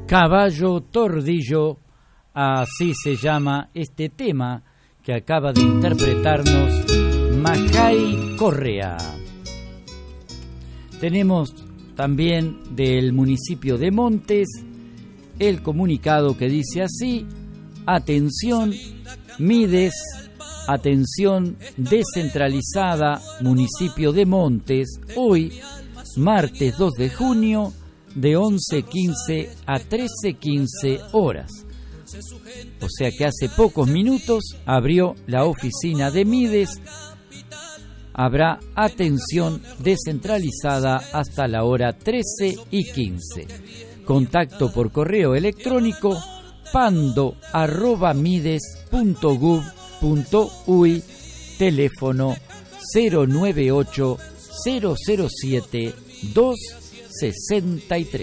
Caballo Tordillo, así se llama este tema que acaba de interpretarnos Majay Correa. Tenemos también del municipio de Montes el comunicado que dice así: atención, Mides, atención descentralizada, municipio de Montes, hoy, martes 2 de junio, de 11:15 a 13:15 horas. O sea que hace pocos minutos abrió la oficina de Mides. Habrá atención descentralizada hasta la hora 13:15. Contacto por correo electrónico pando@mides.gov.uy, teléfono 098 007 263.